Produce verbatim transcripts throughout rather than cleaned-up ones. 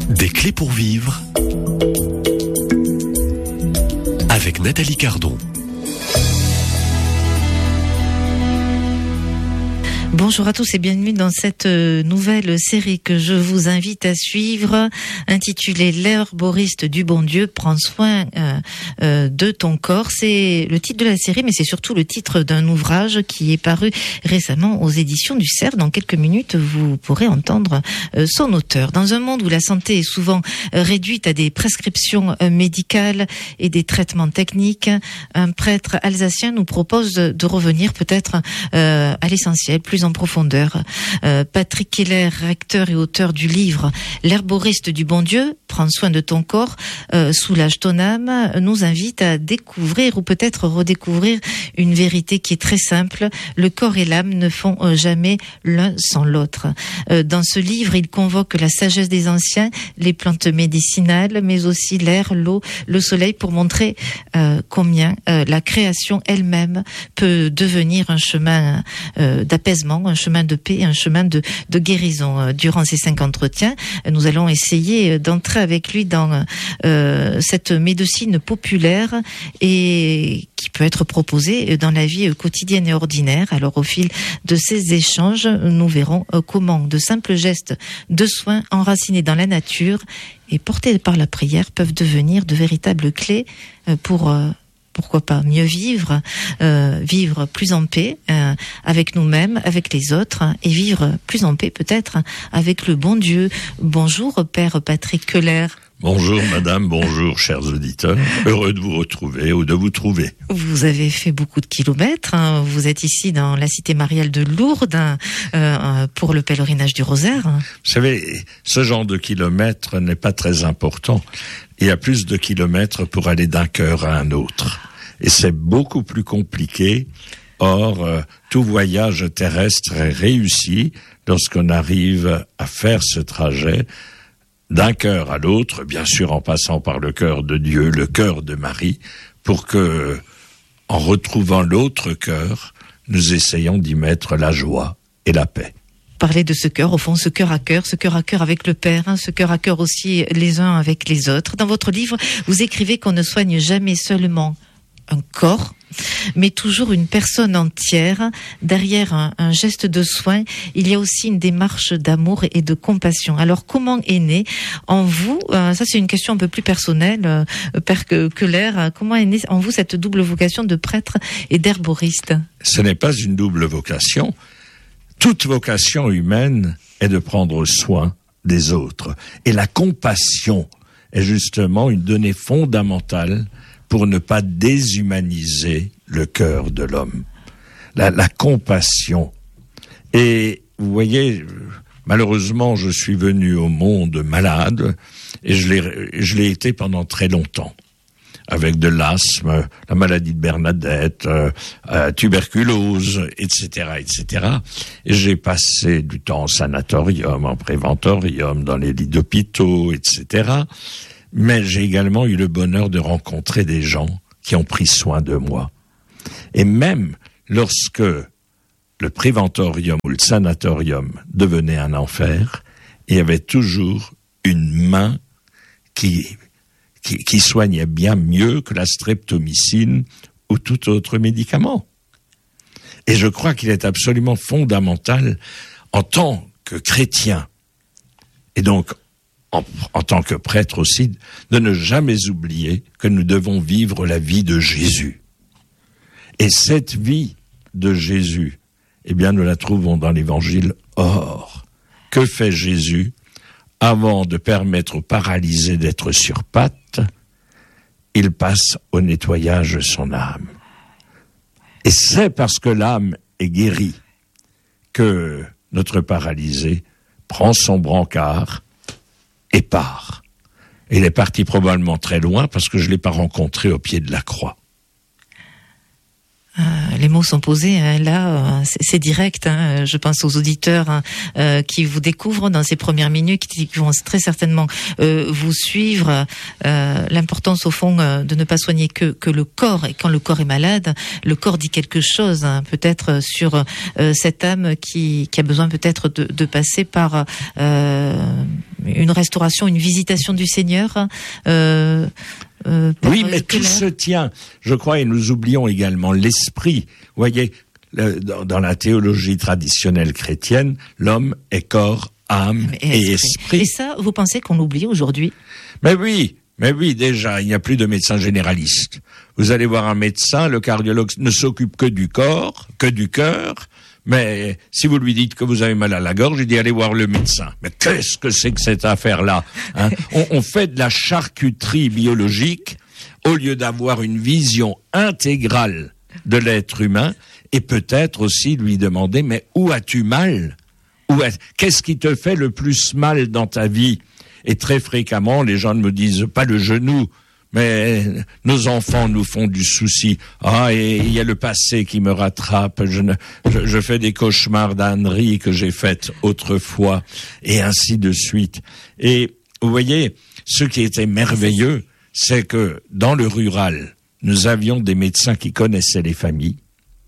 Des clés pour vivre avec Nathalie Cardon. Bonjour à tous et bienvenue dans cette nouvelle série que je vous invite à suivre, intitulée L'herboriste du bon Dieu prend soin euh, euh, de ton corps. C'est le titre de la série, mais c'est surtout le titre d'un ouvrage qui est paru récemment aux éditions du Cerf. Dans quelques minutes, vous pourrez entendre euh, son auteur. Dans un monde où la santé est souvent euh, réduite à des prescriptions euh, médicales et des traitements techniques, un prêtre alsacien nous propose de revenir peut-être euh, à l'essentiel, plus en profondeur. Euh, Patrick Keller, recteur et auteur du livre L'herboriste du bon Dieu, prends soin de ton corps, euh, soulage ton âme, nous invite à découvrir ou peut-être redécouvrir une vérité qui est très simple. Le corps et l'âme ne font euh, jamais l'un sans l'autre. Euh, dans ce livre, il convoque la sagesse des anciens, les plantes médicinales, mais aussi l'air, l'eau, le soleil, pour montrer euh, combien euh, la création elle-même peut devenir un chemin euh, d'apaisement, un chemin de paix, un chemin de, de guérison. Durant ces cinq entretiens, nous allons essayer d'entrer avec lui dans euh, cette médecine populaire et qui peut être proposée dans la vie quotidienne et ordinaire. Alors, au fil de ces échanges, nous verrons comment de simples gestes de soins enracinés dans la nature et portés par la prière peuvent devenir de véritables clés pour euh, pourquoi pas mieux vivre, euh, vivre plus en paix euh, avec nous-mêmes, avec les autres, et vivre plus en paix peut-être avec le bon Dieu. Bonjour Père Patrick Keller. Bonjour Madame, bonjour chers auditeurs, heureux de vous retrouver ou de vous trouver. Vous avez fait beaucoup de kilomètres, hein. Vous êtes ici dans la cité mariale de Lourdes hein, euh, pour le pèlerinage du Rosaire. Vous savez, ce genre de kilomètres n'est pas très important. Il y a plus de kilomètres pour aller d'un cœur à un autre. Et c'est beaucoup plus compliqué. Or, euh, tout voyage terrestre est réussi lorsqu'on arrive à faire ce trajet d'un cœur à l'autre, bien sûr en passant par le cœur de Dieu, le cœur de Marie, pour que, en retrouvant l'autre cœur, nous essayons d'y mettre la joie et la paix. Parler de ce cœur, au fond, ce cœur à cœur, ce cœur à cœur avec le Père, hein, ce cœur à cœur aussi les uns avec les autres. Dans votre livre, vous écrivez qu'on ne soigne jamais seulement un corps, mais toujours une personne entière. Derrière un, un geste de soin, il y a aussi une démarche d'amour et de compassion. Alors, comment est née en vous, euh, ça c'est une question un peu plus personnelle, euh, Père Keller, euh, comment est née en vous cette double vocation de prêtre et d'herboriste ? Ce n'est pas une double vocation. Toute vocation humaine est de prendre soin des autres. Et la compassion est justement une donnée fondamentale pour ne pas déshumaniser le cœur de l'homme. La, la compassion. Et vous voyez, malheureusement, je suis venu au monde malade et je l'ai, je l'ai été pendant très longtemps. Avec de l'asthme, la maladie de Bernadette, euh, euh, tuberculose, et cetera, et cetera. Et j'ai passé du temps en sanatorium, en préventorium, dans les lits d'hôpitaux, et cetera. Mais j'ai également eu le bonheur de rencontrer des gens qui ont pris soin de moi. Et même lorsque le préventorium ou le sanatorium devenait un enfer, il y avait toujours une main qui... Qui, qui soignait bien mieux que la streptomycine ou tout autre médicament. Et je crois qu'il est absolument fondamental, en tant que chrétien, et donc en, en tant que prêtre aussi, de ne jamais oublier que nous devons vivre la vie de Jésus. Et cette vie de Jésus, eh bien, nous la trouvons dans l'Évangile. Or, que fait Jésus ? Avant de permettre aux paralysés d'être sur pattes, il passe au nettoyage de son âme. Et c'est parce que l'âme est guérie que notre paralysé prend son brancard et part. Il est parti probablement très loin parce que je ne l'ai pas rencontré au pied de la croix. Euh, les mots sont posés, hein, là, c'est, c'est direct. Hein, je pense aux auditeurs hein, euh, qui vous découvrent dans ces premières minutes, qui, qui vont très certainement euh, vous suivre. Euh, l'importance, au fond, euh, de ne pas soigner que, que le corps. Et quand le corps est malade, le corps dit quelque chose, hein, peut-être sur euh, cette âme qui, qui a besoin peut-être de, de passer par euh, une restauration, une visitation du Seigneur. Euh, euh, oui, mais tout se tient. Je crois, et nous oublions également l'esprit. Vous voyez, le, dans, dans la théologie traditionnelle chrétienne, l'homme est corps, âme et, et esprit. esprit. Et ça, vous pensez qu'on l'oublie aujourd'hui? Mais oui, mais oui, déjà, il n'y a plus de médecins généralistes. Vous allez voir un médecin, le cardiologue ne s'occupe que du corps, que du cœur, mais si vous lui dites que vous avez mal à la gorge, il dit allez voir le médecin. Mais qu'est-ce que c'est que cette affaire-là, hein? on, on fait de la charcuterie biologique au lieu d'avoir une vision intégrale de l'être humain et peut-être aussi lui demander mais où as-tu mal? Où est... Qu'est-ce qui te fait le plus mal dans ta vie? Et très fréquemment, les gens ne me disent pas le genou, mais nos enfants nous font du souci. Ah, et il y a le passé qui me rattrape. Je, ne, je, je fais des cauchemars d'âneries que j'ai faites autrefois, et ainsi de suite. Et vous voyez, ce qui était merveilleux, c'est que dans le rural, nous avions des médecins qui connaissaient les familles.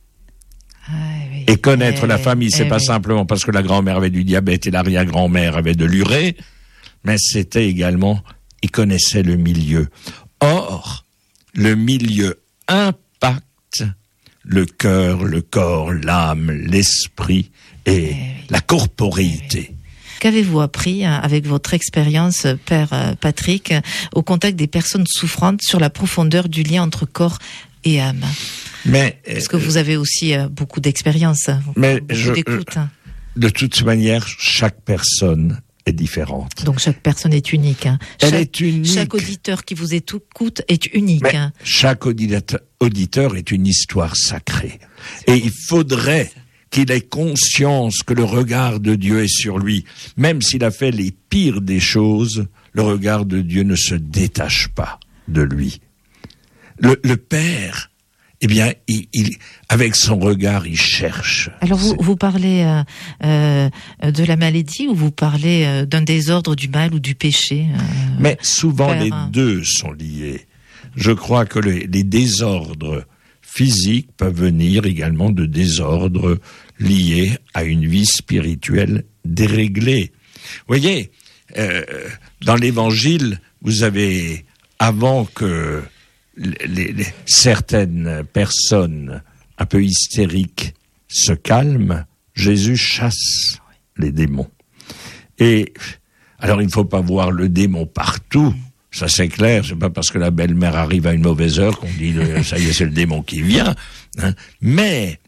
Ah, oui. Et connaître eh, la famille, c'est eh, pas oui. simplement parce que la grand-mère avait du diabète et l'arrière-grand-mère avait de l'urée, mais c'était également, ils connaissaient le milieu. Or, le milieu impacte le cœur, le corps, l'âme, l'esprit et eh, la corporéité. Eh, Qu'avez-vous appris avec votre expérience, Père Patrick, au contact des personnes souffrantes sur la profondeur du lien entre corps et âme? Mais, Parce que vous avez aussi beaucoup d'expérience, mais beaucoup je, d'écoute. De toute manière, chaque personne est différente. Donc chaque personne est unique. Hein. Elle chaque, est unique. Chaque auditeur qui vous écoute est unique. Mais hein. Chaque auditeur, auditeur est une histoire sacrée. Et il faudrait qu'il ait conscience que le regard de Dieu est sur lui. Même s'il a fait les pires des choses, le regard de Dieu ne se détache pas de lui. Le, le Père, eh bien, il, il, avec son regard, il cherche. Alors, vous, vous parlez euh, euh, de la maladie ou vous parlez euh, d'un désordre, du mal ou du péché euh, Mais souvent, Père, les hein. deux sont liés. Je crois que les, les désordres physiques peuvent venir également de désordres liés à une vie spirituelle déréglée. Vous voyez, euh, dans l'Évangile, vous avez, avant que les, les, certaines personnes un peu hystériques se calment, Jésus chasse les démons. Et alors, il ne faut pas voir le démon partout. Ça, c'est clair. C'est pas parce que la belle-mère arrive à une mauvaise heure qu'on dit ça y est, c'est le démon qui vient. Hein. Mais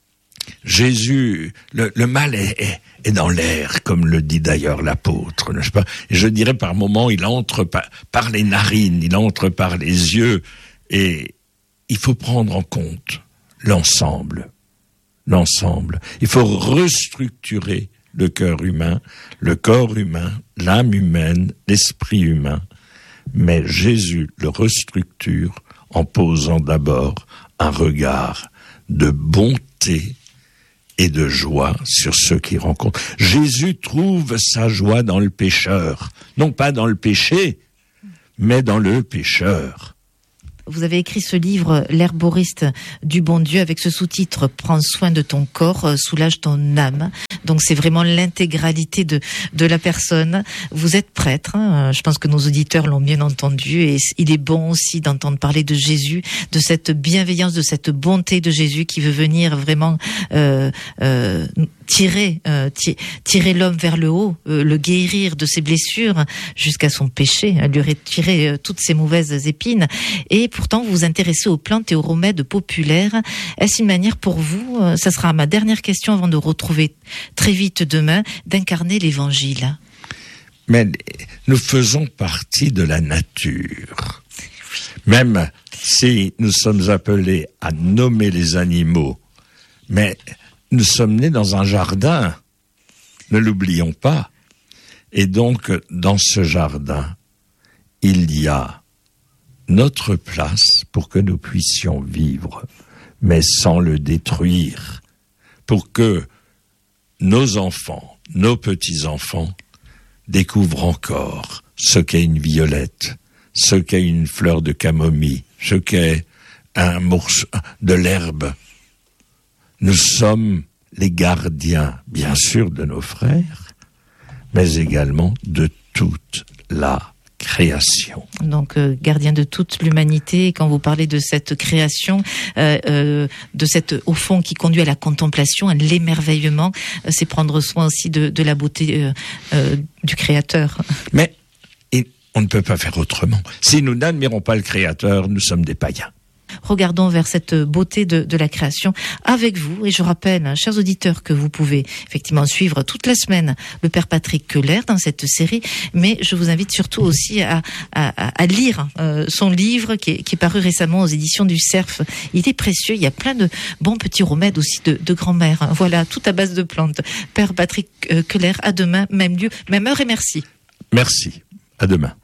Jésus, le, le mal est, est, est dans l'air, comme le dit d'ailleurs l'apôtre, n'est-ce pas? Et je dirais par moments, il entre par, par les narines, il entre par les yeux, et il faut prendre en compte l'ensemble. L'ensemble. Il faut restructurer le cœur humain, le corps humain, l'âme humaine, l'esprit humain. Mais Jésus le restructure en posant d'abord un regard de bonté et de joie sur ceux qui rencontrent. Jésus trouve sa joie dans le pécheur, non pas dans le péché, mais dans le pécheur. Vous avez écrit ce livre, L'herboriste du bon Dieu, avec ce sous-titre « Prends soin de ton corps, soulage ton âme ». Donc c'est vraiment l'intégralité de de la personne. Vous êtes prêtre, hein, je pense que nos auditeurs l'ont bien entendu, et il est bon aussi d'entendre parler de Jésus, de cette bienveillance, de cette bonté de Jésus qui veut venir vraiment euh, euh, tirer euh, tirer l'homme vers le haut, euh, le guérir de ses blessures jusqu'à son péché, lui retirer euh, toutes ses mauvaises épines. Et pourtant vous vous intéressez aux plantes et aux remèdes populaires. Est-ce une manière pour vous, euh, ça sera ma dernière question avant de retrouver très vite demain, d'incarner l'évangile? Mais nous faisons partie de la nature. Même si nous sommes appelés à nommer les animaux, mais nous sommes nés dans un jardin, ne l'oublions pas. Et donc, dans ce jardin, il y a notre place pour que nous puissions vivre, mais sans le détruire, pour que nos enfants, nos petits-enfants, découvrent encore ce qu'est une violette, ce qu'est une fleur de camomille, ce qu'est un morceau de l'herbe. Nous sommes les gardiens, bien sûr, de nos frères, mais également de toute la création. Donc, euh, gardien de toute l'humanité, quand vous parlez de cette création, euh, euh, de cette, au fond, qui conduit à la contemplation, à l'émerveillement, euh, c'est prendre soin aussi de, de la beauté euh, euh, du Créateur. Mais et on ne peut pas faire autrement. Si nous n'admirons pas le Créateur, nous sommes des païens. Regardons vers cette beauté de, de la création avec vous. Et je rappelle, hein, chers auditeurs, que vous pouvez effectivement suivre toute la semaine le Père Patrick Keller dans cette série. Mais je vous invite surtout aussi à, à, à lire euh, son livre qui est, qui est paru récemment aux éditions du Cerf. Il est précieux. Il y a plein de bons petits remèdes aussi de, de grand-mère. Voilà, tout à base de plantes. Père Patrick Keller, à demain, même lieu, même heure et merci. Merci. À demain.